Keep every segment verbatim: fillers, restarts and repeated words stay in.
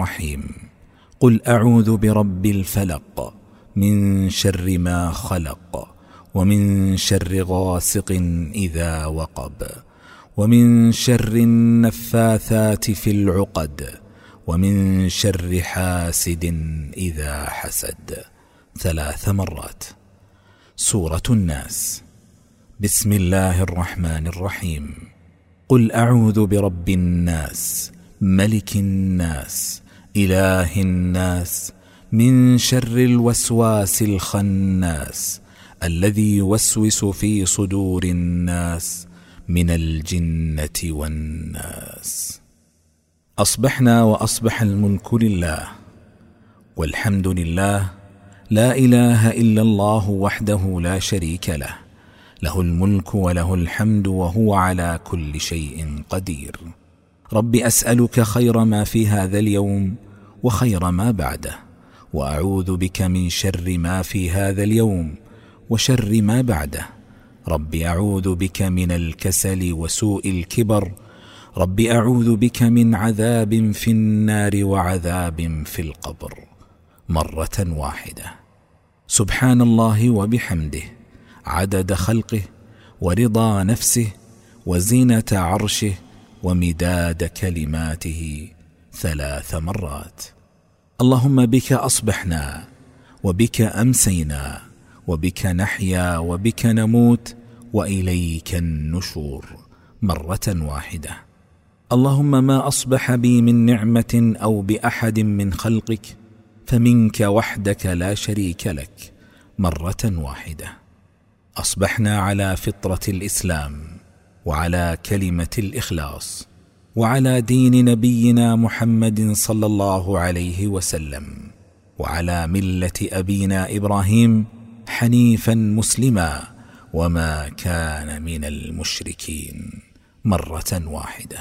الرحيم. قل أعوذ برب الفلق من شر ما خلق، ومن شر غاسق إذا وقب، ومن شر النفاثات في العقد، ومن شر حاسد إذا حسد. ثلاث مرات. سورة الناس. بسم الله الرحمن الرحيم. قل أعوذ برب الناس ملك الناس إله الناس من شر الوسواس الخناس الذي يوسوس في صدور الناس من الجنة والناس. أصبحنا وأصبح الملك لله، والحمد لله، لا إله إلا الله وحده لا شريك له، له الملك وله الحمد وهو على كل شيء قدير. رب أسألك خير ما في هذا اليوم وخير ما بعده، وأعوذ بك من شر ما في هذا اليوم وشر ما بعده. رب أعوذ بك من الكسل وسوء الكبر. رب أعوذ بك من عذاب في النار وعذاب في القبر. مرة واحدة. سبحان الله وبحمده عدد خلقه ورضا نفسه وزينة عرشه ومداد كلماته ثلاث مرات. اللهم بك أصبحنا وبك أمسينا وبك نحيا وبك نموت وإليك النشور. مرة واحدة. اللهم ما أصبح بي من نعمة أو بأحد من خلقك فمنك وحدك لا شريك لك. مرة واحدة. أصبحنا على فطرة الإسلام وعلى كلمة الإخلاص وعلى دين نبينا محمد صلى الله عليه وسلم وعلى ملة أبينا إبراهيم حنيفا مسلما وما كان من المشركين. مرة واحدة.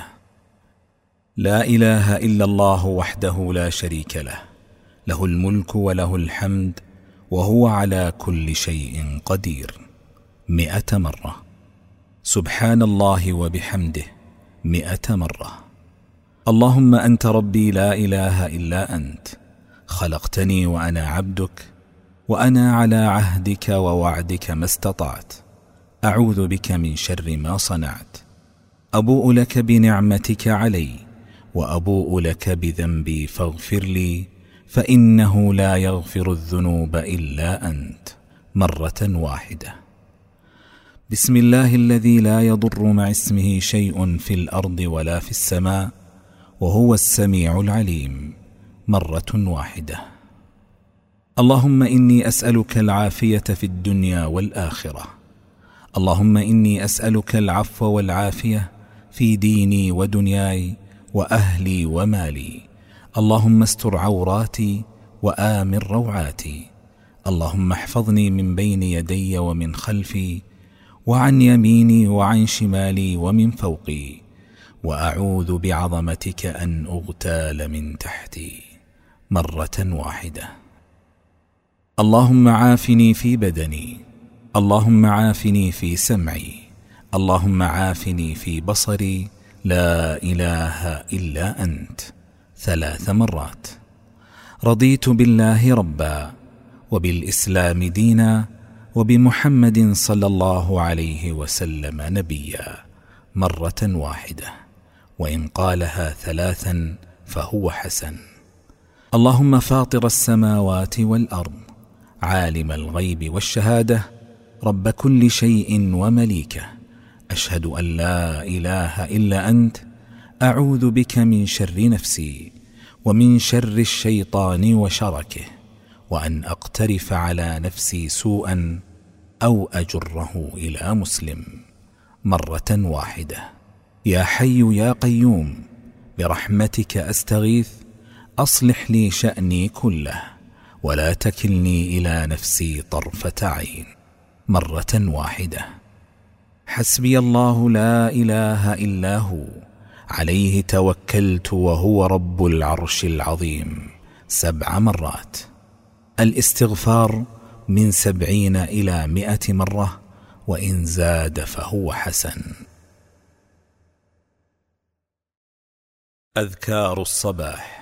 لا إله إلا الله وحده لا شريك له، له الملك وله الحمد وهو على كل شيء قدير. مئة مرة. سبحان الله وبحمده مئة مرة. اللهم أنت ربي لا إله إلا أنت، خلقتني وأنا عبدك، وأنا على عهدك ووعدك ما استطعت. أعوذ بك من شر ما صنعت. أبوء لك بنعمتك علي وأبوء لك بذنبي فاغفر لي، فإنه لا يغفر الذنوب إلا أنت. مرة واحدة. بسم الله الذي لا يضر مع اسمه شيء في الأرض ولا في السماء وهو السميع العليم. مرة واحدة. اللهم إني أسألك العافية في الدنيا والآخرة. اللهم إني أسألك العفو والعافية في ديني ودنياي وأهلي ومالي. اللهم استر عوراتي وآمن روعاتي. اللهم احفظني من بين يدي ومن خلفي وعن يميني وعن شمالي ومن فوقي، وأعوذ بعظمتك أن أغتال من تحتي. مرة واحدة. اللهم عافني في بدني. اللهم عافني في سمعي. اللهم عافني في بصري. لا إله إلا أنت. ثلاث مرات. رضيت بالله ربا وبالإسلام دينا وبمحمد صلى الله عليه وسلم نبيا. مرة واحدة، وإن قالها ثلاثا فهو حسن. اللهم فاطر السماوات والأرض، عالم الغيب والشهادة، رب كل شيء ومليكه، أشهد أن لا إله إلا أنت. أعوذ بك من شر نفسي ومن شر الشيطان وشركه، وأن أقترف على نفسي سوءا أو أجره إلى مسلم. مرة واحدة. يا حي يا قيوم برحمتك أستغيث، أصلح لي شأني كله ولا تكلني إلى نفسي طرفة عين. مرة واحدة. حسبي الله لا إله إلا هو، عليه توكلت وهو رب العرش العظيم. سبع مرات. الاستغفار من سبعين إلى مئة مرة، وإن زاد فهو حسن. أذكار الصباح.